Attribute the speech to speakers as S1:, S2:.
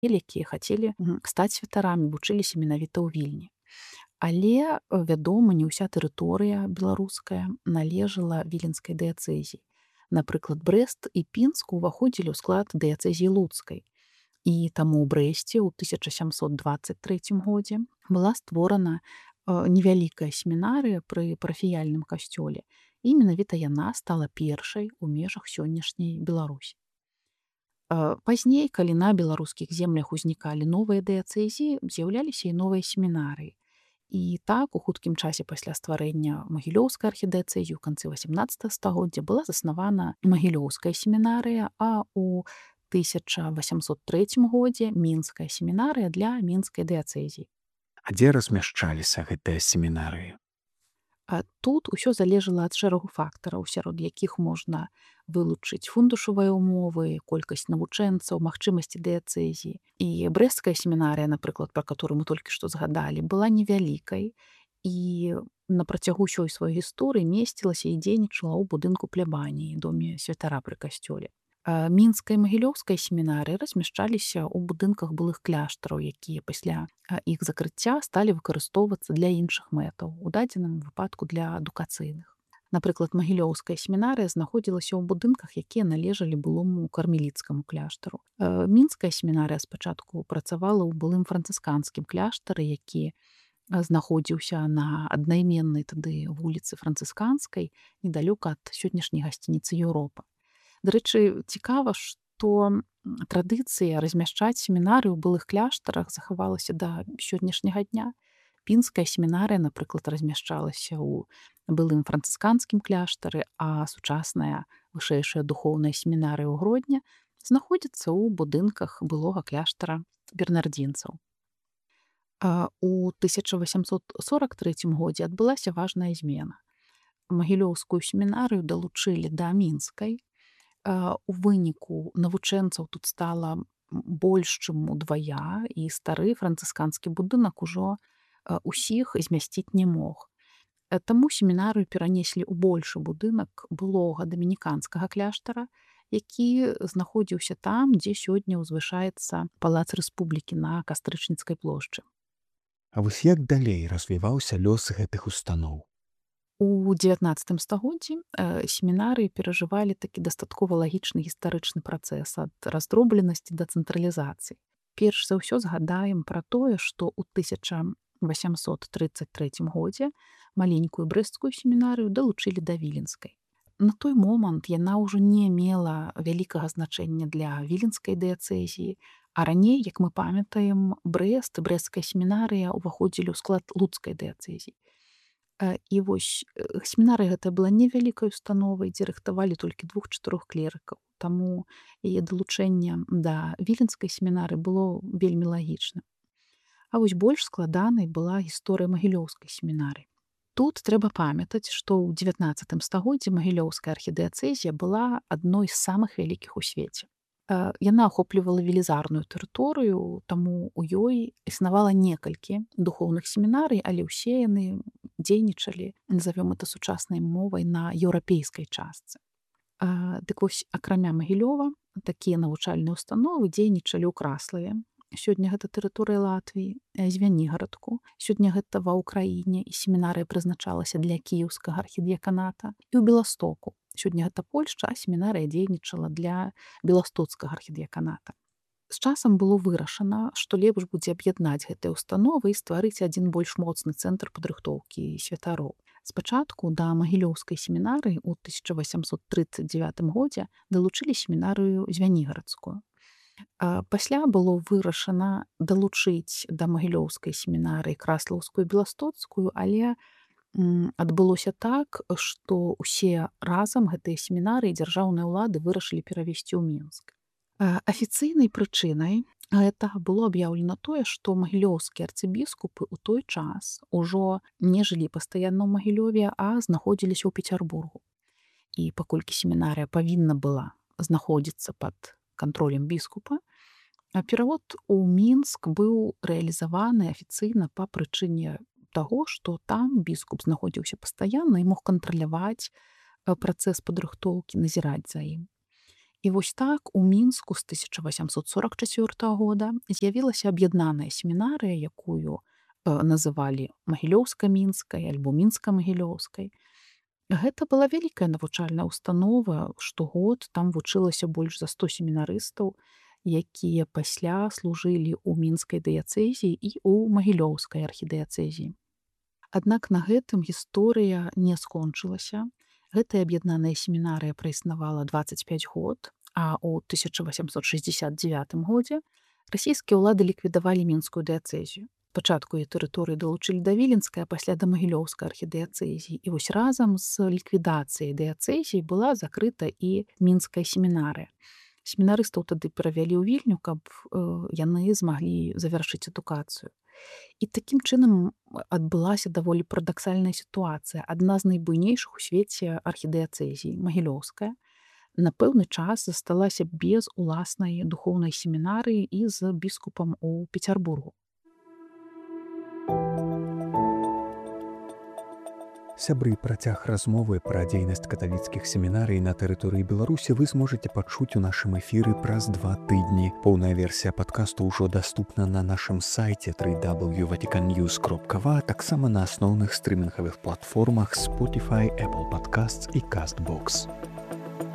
S1: якія хацелі стаць святарамі, вучыліся менавіта ў Вільні. Але, вядома, не ўся тэрыторыя беларуская належала віленскай дыяцэзіі. Напрыклад, Брэст і Пінск уваходзілі ў склад дыяцэзіі луцкай. І таму ў Брэсце ў 1723 годзе была створана невялікая семінарыя пры парафіяльным касцёле. І менавіта яна стала першай у межах сённяшняй Беларусі. Пазней, калі на беларускіх землях узнікалі новыя дыяцэзіі, з'яўляліся і новыя семінарыі. І так, у хуткім часе пасля стварэння магілёўскай архідыяцэзіі ў канцы 18 стагоддзя была заснавана магілёўская семінарыя, а ў 1803 годзе мінская семінарыя для мінскай дыяцэзіі.
S2: А дзе размяшчаліся гэтыя семінарыі?
S1: Тут усё залежала ад шэрагу фактараў, сярод якіх можна вылучыць фундушавыя ўмовы, колькасць навучэнцаў, магчымасці дыяцэзіі. І брэсцкая семінарыя, напрыклад, пра которую мы толькі што згадалі, была невялікай і на працягу ўсёй сваёй гісторыі месцілася і дзейнічала ў будынку плябаніі, доме святара пры касцёле. Мінская і магілёўская семінарыі размяшчаліся ў будынках былых кляштараў, якія пасля іх закрыцця сталі выкарыстоўвацца для іншых мэтаў, у дадзеным выпадку для адукацыйных. Напрыклад, магілёўская семінарыя знаходзілася ў будынках, якія належалі былому кармеліцкаму кляштару. Мінская семінарыя спачатку працавала ў былым францысканскім кляштары, які знаходзіўся на аднайменнай тады вуліцы францысканскай, недалёка ад сённяшняй гасцініцы Еўропа. Дарэчы, цікава, што традыцыя размяшчаць семінарыі ў былых кляштарах захавалася да сённяшняга дня. Пінская семінарыя, напрыклад, размяшчалася ў былым францысканскім кляштары, а сучасная вышэйшая духоўная семінарыя ў Гродні знаходзіцца ў будынках былога кляштара бернардзінцаў. У 1843 годзе адбылася важная змена. Магілёўскую семінарыю далучылі да мінскай. У выніку навучэнцаў тут стала больш, чым удвая, і стары францысканскі будынак ужо усіх змясціць не мог. Таму семінарыю перанеслі ў большы будынак былога дамініканскага кляштара, які знаходзіўся там, дзе сёння ўзвышаецца палац рэспублікі на Кастрычніцкай плошчы.
S2: А вось як далей развіваўся лёс гэтых устаноў?
S1: У 19 стагоддзі семінарыі перажывалі такі дастаткова лагічны гістарычны працэс ад раздробленасці да цэнтралізацыі. Перш за ўсё згадаем пра тое, што ў 1833 годзе маленькую брэсцкую семінарыю далучылі да віленскай. На той момант яна ўжо не мела вялікага значэння для віленскай дыяцэзіі, а раней, як мы памятаем, Брэст і брэсцкая семінарыя ўваходзілі ў склад луцкай дыяцэзіі. І вось семінарыя гэта была невялікай установай, дзе рыхтавалі толькі 2-4 клерыкаў. Таму яе далучэнне да віленскай семінарыі было вельмі лагічным. А вось больш складанай была гісторыя магілёўскай семінарыі. Тут трэба памятаць, што ў 19 стагоддзі магілёўская архідыяцэзія была адной з самых вялікіх у свеце. Яна ахоплівала велізарную тэрыторыю, таму ў ёй існавала некалькі духоўных семінарый, але ўсе яны дзейнічалі, назовём это сучаснай мовай, на еўрапейскай частцы. Дык вось, акрамя Магілёва, такія навучальныя ўстановы дзейнічалі ў Краславе. Сёння гэта тэрыторыя Латвіі, Звянігарадку. Сёння гэта ва ўкраіне, і семінарыя прызначалася для кіеўскага архідыяканата. І ў Беластоку. Сёння гэта Польшча, а семінарыя дзейнічала для беластоцкага архідыяканата. З часам было вырашана, што лепш будзе аб'яднаць гэтыя ўстановы і стварыць адзін больш моцны цэнтр падрыхтоўкі святароў. Спачатку да магілёўскай семінарыі ў 1839 годзе далучылі семінарыю Звянігарадскую. Пасля было вырашана далучыць да магілёўскай семінарыі краслаўскую і беластоцкую, але адбылося так, што ўсе разам гэтыя семінарыі дзяржаўныя ўлады вырашылі перавесці ў Мінск. Афіцыйнай прычынай гэтага было аб'яўлена тое, што магілёўскія арцыбіскупы ў той час ужо не жылі пастаянна ў Магілёве, а знаходзіліся ў Пецярбургу. І паколькі семінарыя павінна была знаходзіцца пад кантролем біскупа, перавод у Мінск быў рэалізаваны афіцыйна па прычыне таго, што там біскуп знаходзіўся пастаянна і мог кантраляваць працэс падрыхтоўкі, назіраць за ім. І вось так у Мінску з 1844 года з'явілася аб'яднаная семінарыя, якую называлі Магілёўска-мінскай альбо Мінска-Магілёўскай. Гэта была вялікая навучальная установа. Штогод там вучылася больш за 100 семінарыстаў, якія пасля служылі ў мінскай дыяцэзіі і ў магілёўскай архідыяцэзіі. Аднак на гэтым гісторыя не скончылася. Гэтая аб'яднаная семінарыя праіснавала 25 год, а ў 1869 годзе расійскія ўлады ліквідавалі мінскую дыяцэзію. Спачатку яе тэрыторыі далучылі да Віленскай, а пасля да Магілёўскай архідыяцэзіі. І вось разам з ліквідацыяй дыяцэзіі была закрыта і мінская семінарыя. Семінарыстаў тады перавялі ў Вільню, каб яны змаглі завяршыць адукацыю. І такім чынам адбылася даволі парадаксальная сітуацыя. Адна з найбуйнейшых у свеце архідыяцэзій, Магілёўская, на пэўны час засталася без уласнай духоўнай семінарыі і з біскупам у Пецярбургу.
S2: Сябры, працяг размовы пра дзейнасць каталіцкіх семінарый на тэрыторыі Беларусі вы зможаце пачуць у нашым эфіры праз 2 тыдні. Поўная версія падкасту ўжо даступна на нашым сайце www.vaticannews.va, таксама на асноўных стрымінгавых платформах Spotify, Apple Podcasts і CastBox.